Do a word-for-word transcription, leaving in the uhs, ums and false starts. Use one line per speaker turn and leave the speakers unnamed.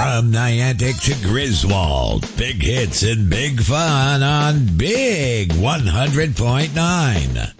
From Niantic to Griswold, big hits and big fun on Big one hundred point nine.